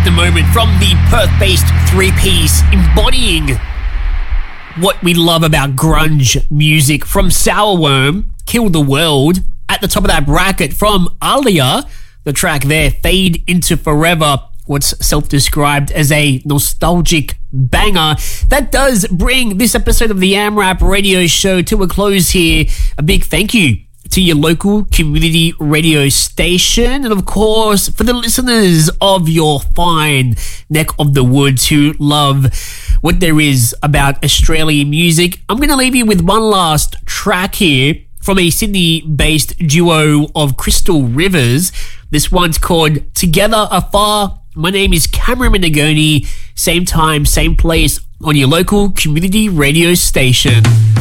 at the moment from the Perth-based three-piece embodying what we love about grunge music from Sourworm, Kill the World. At the top of that bracket from Alia, the track there, Fade Into Forever, what's self-described as a nostalgic banger. That does bring this episode of the AmRap radio show to a close here. A big thank you to your local community radio station, and of course for the listeners of your fine neck of the woods who love what there is about Australian music. I'm going to leave you with one last track here from a Sydney-based duo of Crystal Rivers. This one's called Together Afar. My name is Cameron Menegoni. Same time, same place on your local community radio station.